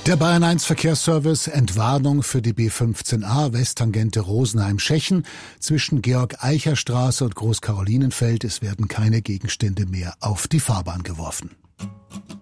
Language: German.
Der Bayern 1 Verkehrsservice, Entwarnung für die B15a Westtangente Rosenheim-Schechen zwischen Georg-Eicher-Straße und Groß-Karolinenfeld. Es werden keine Gegenstände mehr auf die Fahrbahn geworfen.